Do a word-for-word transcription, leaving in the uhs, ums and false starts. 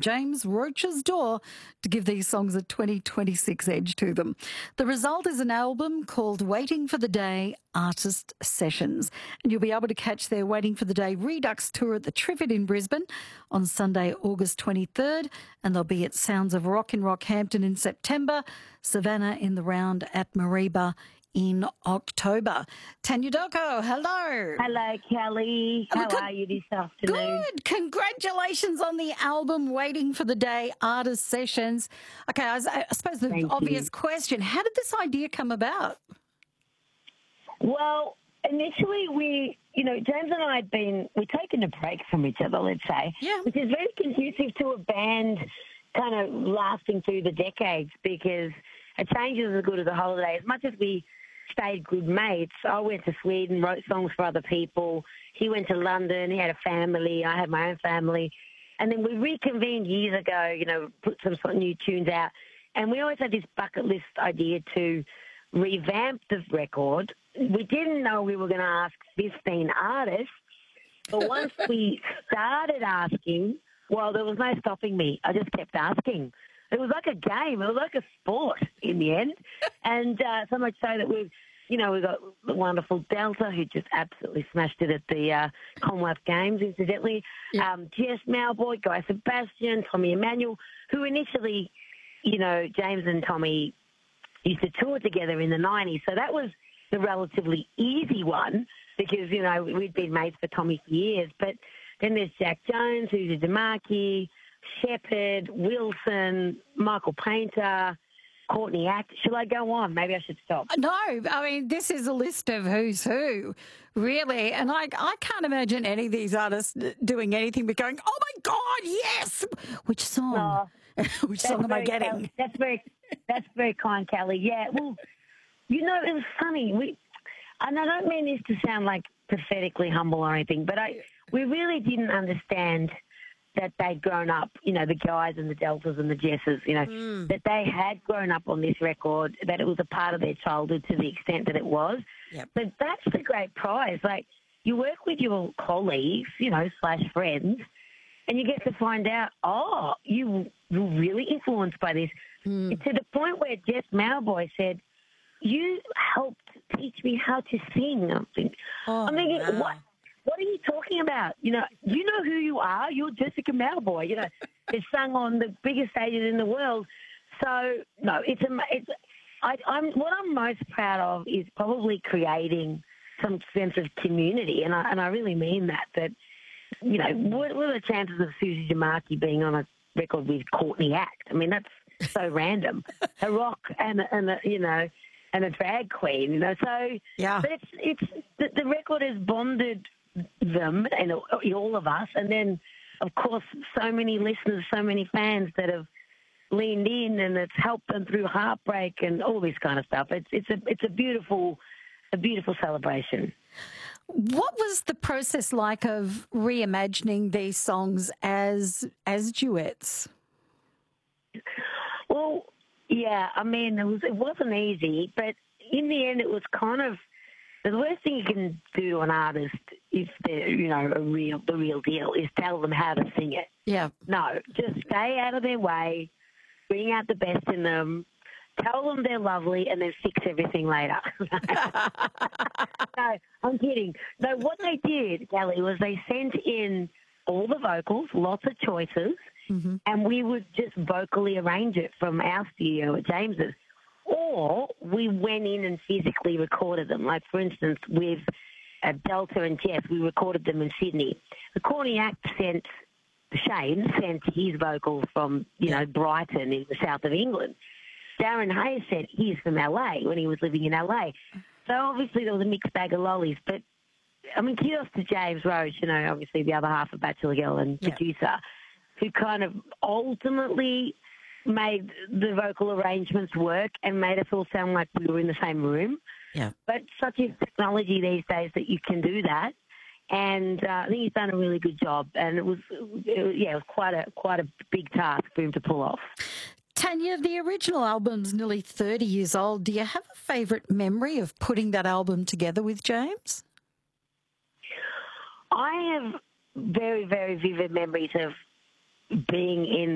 James Roach's door to give these songs a twenty twenty-six edge to them. The result is an album called Waiting for the Day Artist Sessions, and you'll be able to catch their Waiting for the Day Redux tour at the Triffid in Brisbane on Sunday, August twenty-third, and they'll be at Sounds of Rock in Rockhampton in September, Savannah in the Round at Mareeba in October. Tanya Doko, hello. Hello, Kelly. How Good. are you this afternoon? Good. Congratulations on the album Waiting for the Day Artist Sessions. Okay, I, I suppose the Thank obvious you. question, how did this idea come about? Well, initially we, you know, James and I had been, we'd taken a break from each other, let's say, Yeah. which is very conducive to a band kind of lasting through the decades, because a change is as good as a holiday. As much as we stayed good mates, I went to Sweden, wrote songs for other people. He went to London, he had a family, I had my own family. And then we reconvened years ago, you know, put some sort of new tunes out. And we always had this bucket list idea to revamp the record. We didn't know we were going to ask fifteen artists, but once we started asking, well, there was no stopping me. I just kept asking. It was like a game. It was like a sport in the end. And uh, so much so that we've, you know, we've got the wonderful Delta, who just absolutely smashed it at the uh, Commonwealth Games, incidentally. Yeah. Um, Jess Malboy, Guy Sebastian, Tommy Emmanuel, who initially, you know, James and Tommy used to tour together in the nineties. So that was the relatively easy one because, you know, we'd been mates for Tommy for years. But then there's Jack Jones, Susie DeMarchi, Shepherd, Wilson, Michael Painter, Courtney Act. Shall I go on? Maybe I should stop. No, I mean, this is a list of who's who, really. And I, I can't imagine any of these artists doing anything but going, oh, my God, yes! Which song? Oh, Which song am I getting? Kelly. That's very, that's very kind, Kelly. Yeah, well, you know, it was funny. We, and I don't mean this to sound like pathetically humble or anything, but I, we really didn't understand that they'd grown up, you know, the guys and the Deltas and the Jesses, you know, Mm. that they had grown up on this record, that it was a part of their childhood to the extent that it was. Yep. But that's the great prize. Like, you work with your colleagues, you know, slash friends, and you get to find out, oh, you were really influenced by this. Mm. To the point where Jess Malboy said, you helped teach me how to sing. I'm thinking, Oh, I'm thinking wow. what? What are you talking about? You know, you know who you are. You're Jessica Malboy. You know, it's sung on the biggest stages in the world. So no, it's a. It's. I, I'm what I'm most proud of is probably creating some sense of community, and I and I really mean that. That you know, what, what are the chances of Susie DeMarchi being on a record with Courtney Act? I mean, that's so random. A rock and a, and a, you know, and a drag queen. You know, so Yeah. But it's it's the, the record has bonded them and all of us, and then of course so many listeners, so many fans that have leaned in, and it's helped them through heartbreak and all this kind of stuff. It's it's a it's a beautiful a beautiful celebration. What was the process like of reimagining these songs as as duets? Well, yeah, I mean it was it wasn't easy, but in the end it was kind of the worst thing you can do to an artist if they're, you know, a real, the real deal is tell them how to sing it. Yeah. No, just stay out of their way, bring out the best in them, tell them they're lovely, and then fix everything later. No, I'm kidding. No, what they did, Kelly, was they sent in all the vocals, lots of choices, Mm-hmm. and we would just vocally arrange it from our studio at James's. Or we went in and physically recorded them. Like, for instance, with uh, Delta and Jess, we recorded them in Sydney. The Courtney Act sent, Shane sent his vocals from, you know, Brighton in the south of England. Darren Hayes sent his from L A when he was living in L A. So obviously there was a mixed bag of lollies. But, I mean, kudos to James Roach, you know, obviously the other half of Bachelor Girl and Yeah. producer, who kind of ultimately made the vocal arrangements work and made us all sound like we were in the same room. Yeah. But such is technology these days that you can do that. And uh, I think he's done a really good job. And it was, it was, yeah, it was quite a quite a big task for him to pull off. Tanya, the original album's nearly thirty years old. Do you have a favourite memory of putting that album together with James? I have very, very vivid memories of being in